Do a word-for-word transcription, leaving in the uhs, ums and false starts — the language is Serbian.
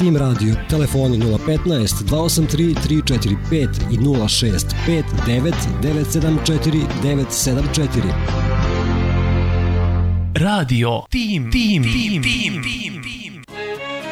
Tim Radio. Telefoni nula petnaest dva osam tri tri četiri pet i nula šest pet devet devet sedam četiri devet sedam četiri. Radio Tim Tim Tim Tim Tim.